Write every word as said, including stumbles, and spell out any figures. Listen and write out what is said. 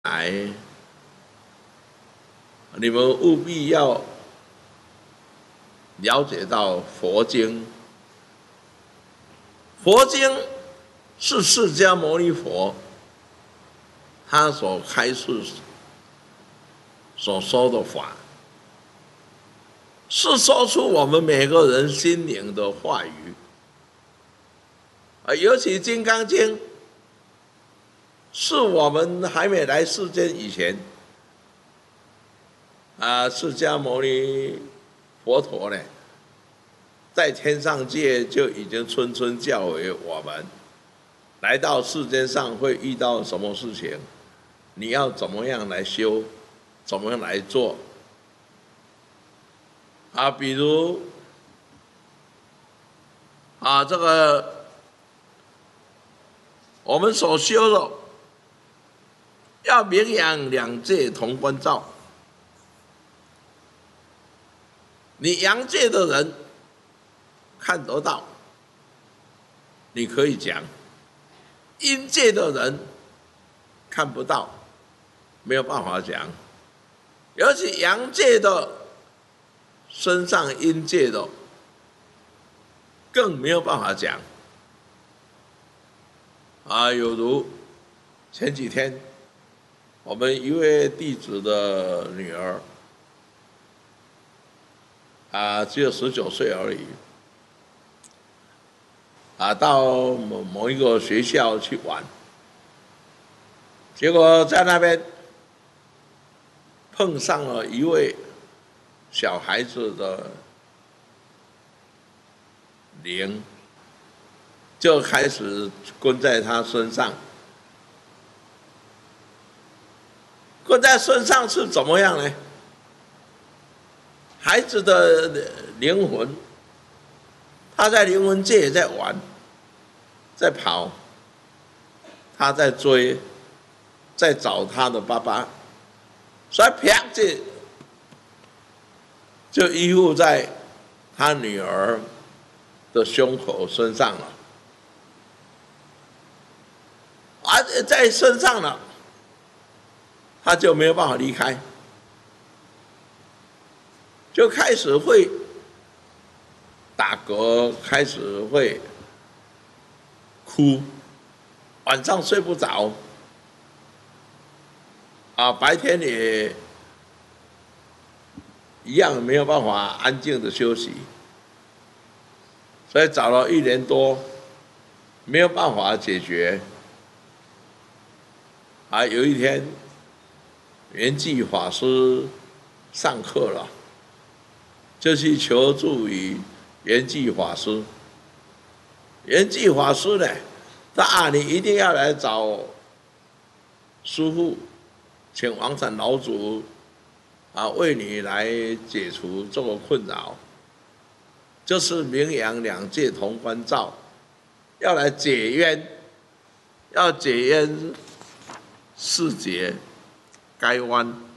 来，你们务必要了解到佛经。佛经是释迦牟尼佛他所开示、所说的法，是说出我们每个人心灵的话语。啊，尤其《金刚经》是我们还没来世间以前，啊，释迦牟尼佛陀呢，在天上界就已经谆谆教诲我们，来到世间上会遇到什么事情，你要怎么样来修，怎么样来做。啊，比如啊，这个我们所修的，要名扬两界同观照。你阳界的人看得到，你可以讲；阴界的人看不到，没有办法讲。尤其阳界的身上阴界的，更没有办法讲。啊，有如前几天我们一位弟子的女儿，啊，只有十九岁而已，啊，到某某一个学校去玩，结果在那边碰上了一位小孩子的灵，就开始跟在他身上。跟在身上是怎么样呢？孩子的灵魂，他在灵魂界也在玩，在跑，他在追，在找他的爸爸，所以啪就就依附在他女儿的胸口身上了，而且在身上了，他就没有办法离开。就开始会打嗝，开始会哭，晚上睡不着，啊，白天也一样没有办法安静的休息，所以找了一年多，没有办法解决。啊，有一天，圆寂法师上课了。就去求助于圆寂法师。圆寂法师呢，他啊，你一定要来找师父，请王禅老祖啊为你来解除这个困扰，就是名扬两界同观照，要来解冤，要解冤释结该弯。